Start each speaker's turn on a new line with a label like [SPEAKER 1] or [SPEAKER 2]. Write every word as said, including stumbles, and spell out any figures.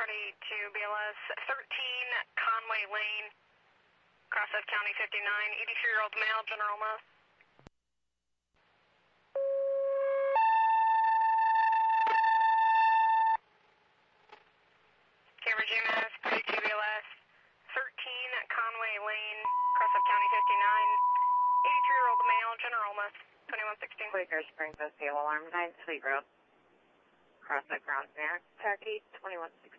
[SPEAKER 1] forty-two B L S, thirteen Conway Lane, Crossett County fifty-nine, eighty-three-year-old male, General Mills. Cambridge E M S, forty-two B L S, thirteen Conway Lane, Crossett County fifty-nine, eighty-three-year-old male, General Mills, twenty-one sixteen.
[SPEAKER 2] Quaker Springs, O C L alarm nine Sweet Road. Crossett Ground Max, Tacky twenty-one sixteen.